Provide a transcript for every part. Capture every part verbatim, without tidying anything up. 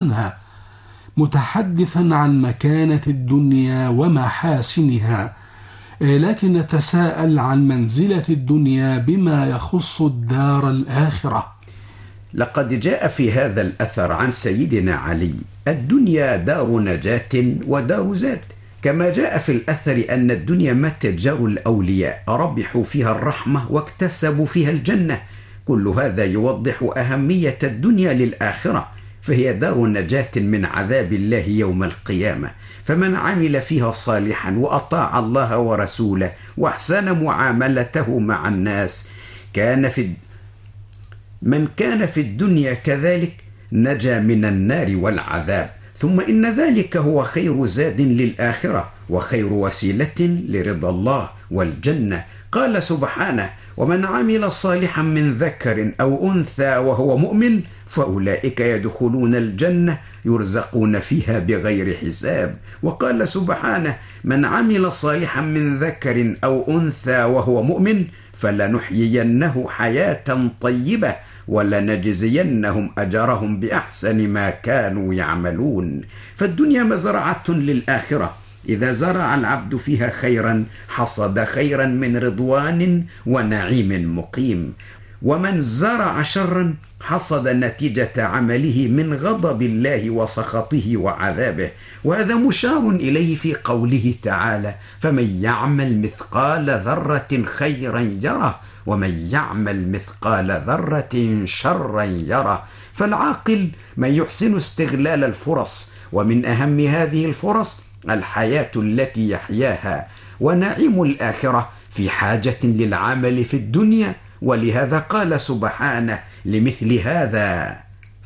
عنها، متحدثا عن مكانة الدنيا ومحاسنها، لكن نتساءل عن منزلة الدنيا بما يخص الدار الآخرة. لقد جاء في هذا الأثر عن سيدنا علي: الدنيا دار نجاة ودار زاد. كما جاء في الأثر أن الدنيا متجر الأولياء ربحوا فيها الرحمة واكتسبوا فيها الجنة. كل هذا يوضح أهمية الدنيا للآخرة، فهي دار نجاة من عذاب الله يوم القيامة. فمن عمل فيها صالحا وأطاع الله ورسوله وأحسن معاملته مع الناس كان في من كان في الدنيا كذلك نجا من النار والعذاب. ثم إن ذلك هو خير زاد للآخرة وخير وسيلة لرضا الله والجنة. قال سبحانه: ومن عمل صالحا من ذكر أو أنثى وهو مؤمن فأولئك يدخلون الجنة يرزقون فيها بغير حساب. وقال سبحانه: من عمل صالحا من ذكر أو أنثى وهو مؤمن فلنحيينه حياة طيبة ولنجزينهم أجرهم بأحسن ما كانوا يعملون. فالدنيا مزرعة للآخرة، إذا زرع العبد فيها خيرا حصد خيرا من رضوان ونعيم مقيم، ومن زرع شرا حصد نتيجة عمله من غضب الله وسخطه وعذابه. وهذا مشار إليه في قوله تعالى: فمن يعمل مثقال ذرة خيرا يره ومن يعمل مثقال ذرة شرا يره. فالعاقل من يحسن استغلال الفرص، ومن أهم هذه الفرص الحياة التي يحياها. ونعيم الآخرة في حاجة للعمل في الدنيا، ولهذا قال سبحانه: لمثل هذا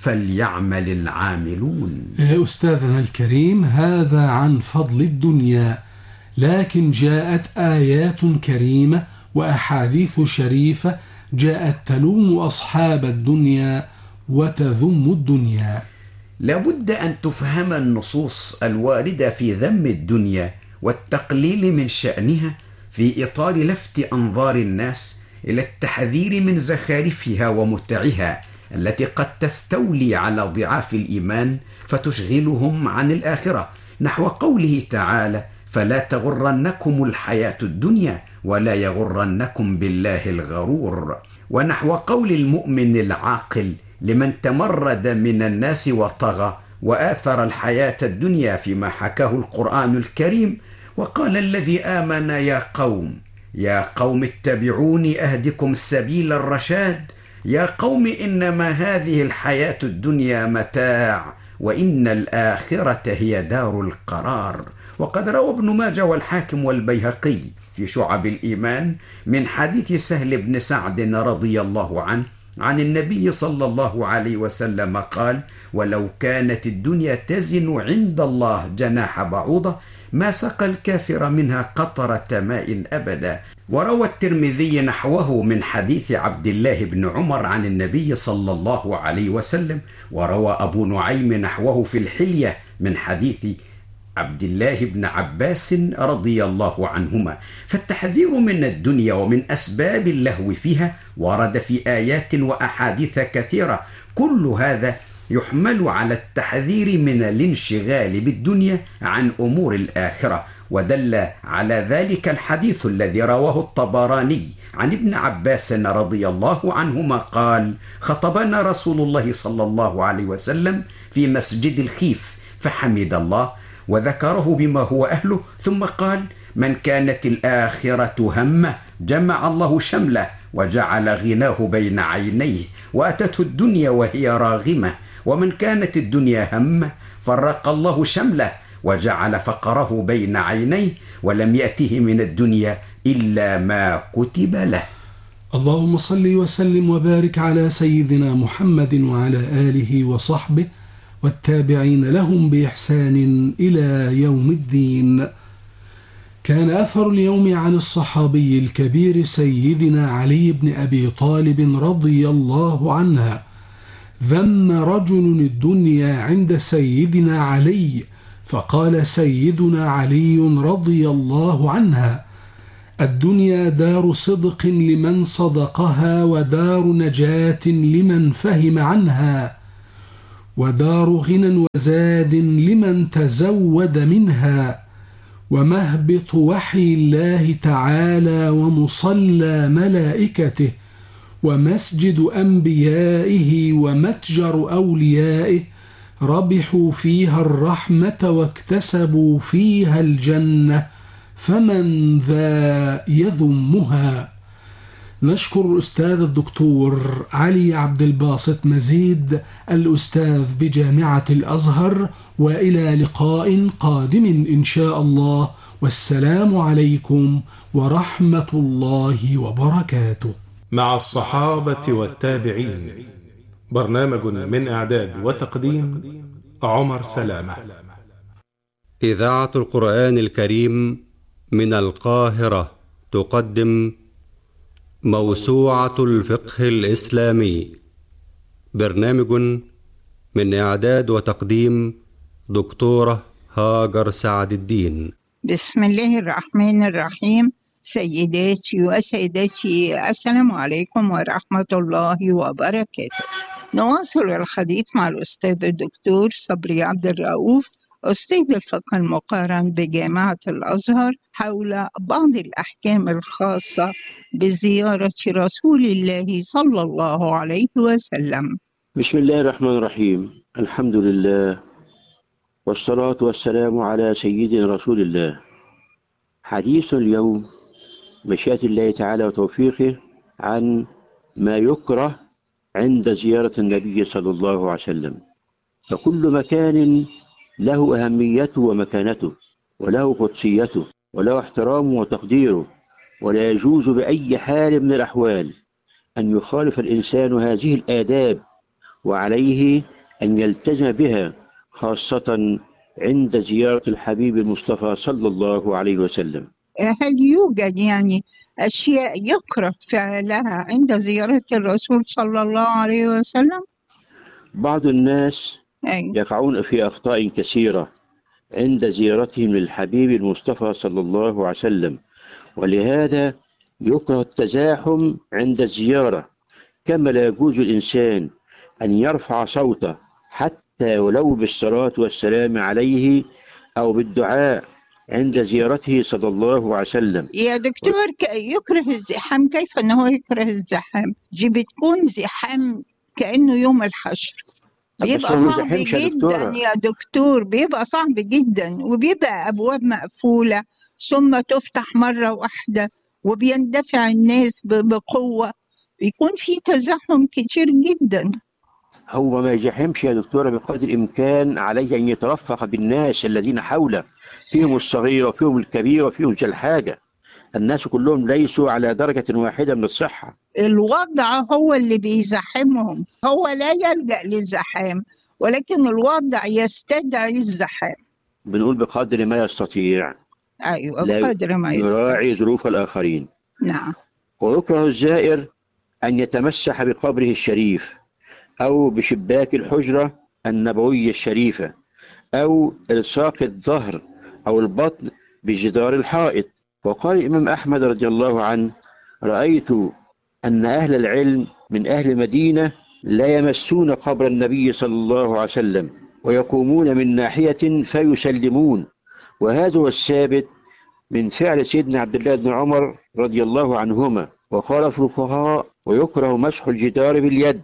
فليعمل العاملون. أستاذنا الكريم، هذا عن فضل الدنيا، لكن جاءت آيات كريمة وأحاديث شريفة جاءت تلوم أصحاب الدنيا وتذم الدنيا. لابد أن تفهم النصوص الواردة في ذم الدنيا والتقليل من شأنها في إطار لفت أنظار الناس إلى التحذير من زخارفها ومتعها التي قد تستولي على ضعاف الإيمان فتشغلهم عن الآخرة، نحو قوله تعالى: فلا تغرنكم الحياة الدنيا ولا يغرنكم بالله الغرور. ونحو قول المؤمن العاقل لمن تمرد من الناس وطغى وآثر الحياة الدنيا فيما حكاه القرآن الكريم: وقال الذي آمن يا قوم يا قوم اتبعوني أهدكم سبيل الرشاد. يا قوم إنما هذه الحياة الدنيا متاع وإن الآخرة هي دار القرار. وقد روى ابن ماجه والحاكم والبيهقي في شعب الإيمان من حديث سهل بن سعد رضي الله عنه عن النبي صلى الله عليه وسلم قال: ولو كانت الدنيا تزن عند الله جناح بعوضة ما سقى الكافر منها قطرة ماء أبدا. وروى الترمذي نحوه من حديث عبد الله بن عمر عن النبي صلى الله عليه وسلم. وروى أبو نعيم نحوه في الحلية من حديث عبد الله بن عباس رضي الله عنهما. فالتحذير من الدنيا ومن أسباب اللهو فيها ورد في آيات وأحاديث كثيرة، كل هذا يحمل على التحذير من الانشغال بالدنيا عن أمور الآخرة. ودل على ذلك الحديث الذي رواه الطبراني عن ابن عباس رضي الله عنهما قال: خطبنا رسول الله صلى الله عليه وسلم في مسجد الخيف فحمد الله وذكره بما هو أهله، ثم قال: من كانت الآخرة همه جمع الله شمله وجعل غناه بين عينيه وأتته الدنيا وهي راغمة، ومن كانت الدنيا همه فرق الله شمله وجعل فقره بين عينيه ولم يأته من الدنيا إلا ما كتب له. اللهم صل وسلم وبارك على سيدنا محمد وعلى آله وصحبه والتابعين لهم بإحسان إلى يوم الدين. كان أثر اليوم عن الصحابي الكبير سيدنا علي بن أبي طالب رضي الله عنه: ذم رجل الدنيا عند سيدنا علي فقال سيدنا علي رضي الله عنه: الدنيا دار صدق لمن صدقها ودار نجاة لمن فهم عنها، ودار غنى وزاد لمن تزود منها، ومهبط وحي الله تعالى ومصلى ملائكته، ومسجد أنبيائه ومتجر أوليائه، ربحوا فيها الرحمة واكتسبوا فيها الجنة، فمن ذا يذمها. نشكر الأستاذ الدكتور علي عبد الباسط مزيد الأستاذ بجامعة الأزهر، وإلى لقاء قادم إن شاء الله، والسلام عليكم ورحمة الله وبركاته. مع الصحابة والتابعين، برنامج من إعداد وتقديم عمر سلامة. إذاعة القرآن الكريم من القاهرة تقدم موسوعة الفقه الإسلامي، برنامج من إعداد وتقديم دكتورة هاجر سعد الدين. بسم الله الرحمن الرحيم. سيداتي وسيداتي، السلام عليكم ورحمة الله وبركاته. نواصل الحديث مع الأستاذ الدكتور صبري عبد الرؤوف، أستاذ الفقه المقارن بجامعة الأزهر، حول بعض الأحكام الخاصة بزيارة رسول الله صلى الله عليه وسلم. بسم الله الرحمن الرحيم. الحمد لله والصلاة والسلام على سيدنا رسول الله. حديث اليوم مشيئة الله تعالى وتوفيقه عن ما يكره عند زيارة النبي صلى الله عليه وسلم. فكل مكان له أهميته ومكانته، وله قدسيته، وله احترامه وتقديره، ولا يجوز بأي حال من الأحوال أن يخالف الإنسان هذه الآداب، وعليه أن يلتزم بها، خاصة عند زيارة الحبيب المصطفى صلى الله عليه وسلم. هل يوجد يعني أشياء يكره فعلها عند زيارة الرسول صلى الله عليه وسلم؟ بعض الناس أي. يقعون في أخطاء كثيرة عند زيارتهم للحبيب المصطفى صلى الله عليه وسلم، ولهذا يكره التزاحم عند الزيارة، كما لا يجوز الإنسان أن يرفع صوته حتى ولو بالصلاة والسلام عليه أو بالدعاء عند زيارته صلى الله عليه وسلم. يا دكتور، يكره الزحام، كيف أنه يكره الزحام؟ دي بتكون زحام كأنه يوم الحشر، بيبقى صعب جدا يا دكتور، بيبقى صعب جدا، وبيبقى أبواب مقفولة ثم تفتح مرة واحدة وبيندفع الناس بقوة، بيكون في تزاحم كتير جدا. هو ما يزحمش يا دكتورة، بقدر الإمكان عليه أن يترفق بالناس الذين حوله، فيهم الصغير وفيهم الكبير وفيهم ذي الحاجة. الناس كلهم ليسوا على درجة واحدة من الصحة. الوضع هو اللي بيزحمهم، هو لا يلجأ للزحام، ولكن الوضع يستدعي الزحام. بنقول بقدر ما يستطيع. أيوة، بقدر ما يستطيع، يراعي ظروف الآخرين. نعم. ويكره الزائر أن يتمسح بقبره الشريف، أو بشباك الحجرة النبوية الشريفة، أو إلصاق الظهر أو البطن بجدار الحائط. وقال الإمام أحمد رضي الله عنه: رأيت أن أهل العلم من أهل المدينة لا يمسون قبر النبي صلى الله عليه وسلم، ويقومون من ناحية فيسلمون. وهذا هو الثابت من فعل سيدنا عبد الله بن عمر رضي الله عنهما. وقال الفقهاء: ويكره مسح الجدار باليد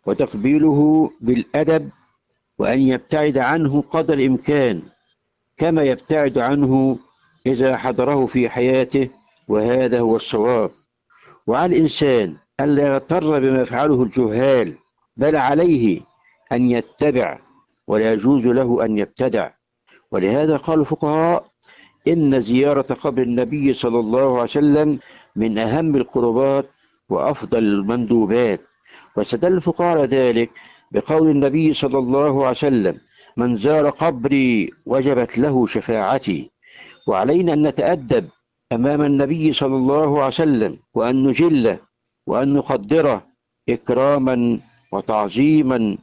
وتقبيله بالأدب، وأن يبتعد عنه قدر الإمكان، كما يبتعد عنه إذا حضره في حياته، وهذا هو الصواب. وعلى الإنسان ألا يغتر بما يفعله الجهال، بل عليه أن يتبع، ولا يجوز له أن يبتدع. ولهذا قال الفقهاء: إن زيارة قبر النبي صلى الله عليه وسلم من أهم القربات وأفضل المندوبات. واستدل الفقهاء ذلك بقول النبي صلى الله عليه وسلم: من زار قبري وجبت له شفاعتي. وعلينا أن نتأدب أمام النبي صلى الله عليه وسلم، وأن نجله وأن نقدره إكراما وتعظيما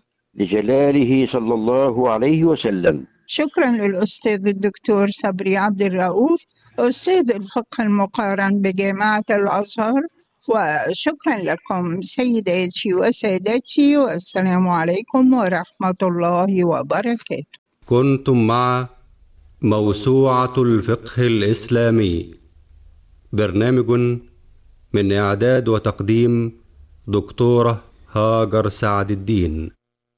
لجلاله صلى الله عليه وسلم. شكرا للأستاذ الدكتور صبري عبد الرؤوف، أستاذ الفقه المقارن بجامعة الأزهر، وشكرا لكم سيداتي وسادتي، والسلام عليكم ورحمة الله وبركاته. كنتم مع موسوعة الفقه الإسلامي، برنامج من إعداد وتقديم دكتورة هاجر سعد الدين.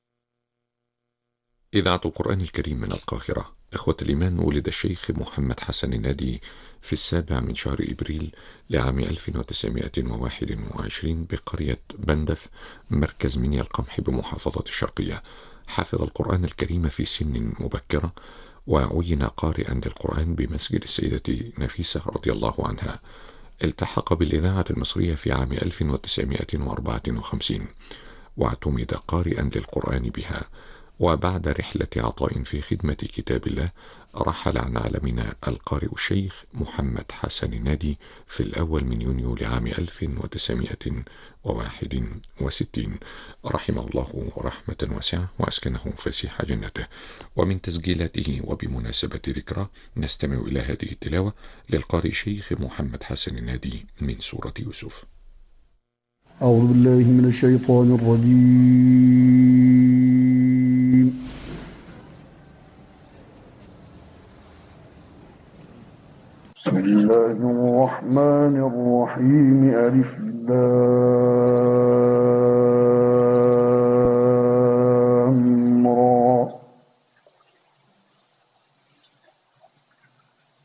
إذاعة القرآن الكريم من القاهرة. إخوة الإيمان، ولد الشيخ محمد حسن النادي في السابع من شهر إبريل لعام ألف وتسعمائة وواحد وعشرين بقرية بندف مركز منيا القمح بمحافظة الشرقية. حفظ القرآن الكريم في سن مبكرة، وعين قارئا للقرآن بمسجد السيدة نفيسة رضي الله عنها. التحق بالإذاعة المصرية في عام ألف وتسعمائة وأربعة وخمسين، واعتمد قارئا للقرآن بها. وبعد رحلة عطاء في خدمة كتاب الله، رحل عن عالمنا القارئ الشيخ محمد حسن النادي في الأول من يونيو لعام ألف وتسعمائة وواحد وستين، رحمه الله رحمة واسعة وأسكنه فسيح جنته. ومن تسجيلاته وبمناسبة ذكرى نستمع إلى هذه التلاوة للقارئ الشيخ محمد حسن النادي من سورة يوسف. أعوذ بالله من الشيطان الرجيم. بسم الله الرحمن الرحيم. ألف لام